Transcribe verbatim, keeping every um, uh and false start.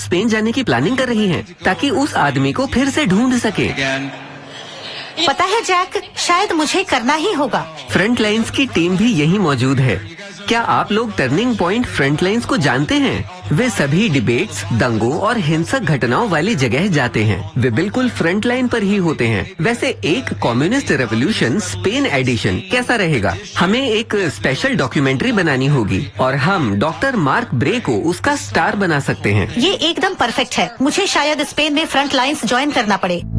Spain जाने की planning कर रही हैं, ताकि उस आदमी को फिर से ढूंढ सके। पता है जैक, शायद मुझे करना ही होगा। फ्रंट लाइन्स की टीम भी यहीं मौजूद है। क्या आप लोग टर्निंग पॉइंट फ्रंट लाइन्स को जानते हैं? वे सभी डिबेट्स, दंगों और हिंसक घटनाओं वाली जगह जाते हैं। वे बिल्कुल फ्रंट लाइन पर ही होते हैं। वैसे एक कम्युनिस्ट रेवोल्यूशन स्पेन एडिशन कैसा रहेगा? हमें एक स्पेशल डॉक्यूमेंट्री बनानी होगी और हम डॉक्टर मार्क ब्रे को उसका स्टार बना सकते हैं। ये एकदम परफेक्ट है। मुझे शायद स्पेन में फ्रंट लाइन्स ज्वाइन करना पड़े।